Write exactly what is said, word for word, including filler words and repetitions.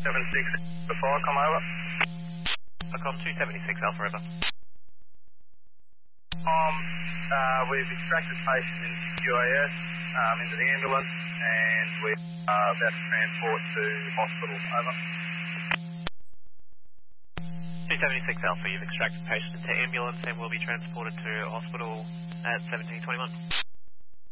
seven six before, come over. Lacom two seventy-six Alpha River. Um, uh, we've extracted patient into Q A S, um, into the ambulance, and we're uh, about to transport to hospital. Over. two seventy-six Alpha, you've extracted patient into ambulance and will be transported to hospital at seventeen twenty-one.